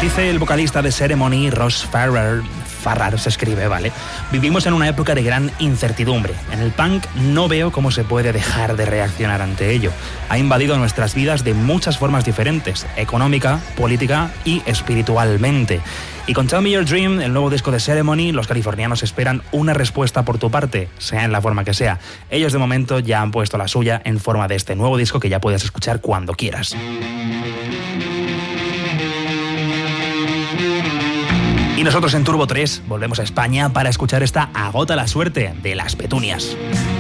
Dice el vocalista de Ceremony, Ross Farrar se escribe, ¿vale? Vivimos en una época de gran incertidumbre. En el punk no veo cómo se puede dejar de reaccionar ante ello. Ha invadido nuestras vidas de muchas formas diferentes, económica, política y espiritualmente. Y con Tell Me Your Dream, el nuevo disco de Ceremony, los californianos esperan una respuesta por tu parte, sea en la forma que sea. Ellos de momento ya han puesto la suya en forma de este nuevo disco que ya puedes escuchar cuando quieras. Y nosotros en Turbo 3 volvemos a España para escuchar esta Agota la suerte de Las Petunias.